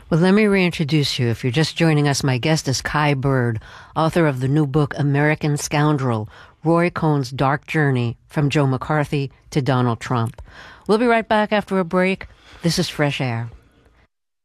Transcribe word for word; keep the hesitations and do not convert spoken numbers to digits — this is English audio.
Well, let me reintroduce you. If you're just joining us, my guest is Kai Bird, author of the new book, American Scoundrel, Roy Cohn's Dark Journey from Joe McCarthy to Donald Trump. We'll be right back after a break. This is Fresh Air.